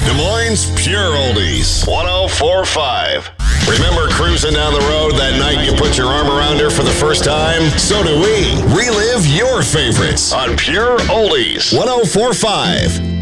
Des Moines Pure Oldies, 104.5. Remember cruising down the road that night you put your arm around her for the first time? So do we. Relive your favorites on Pure Oldies, 104.5.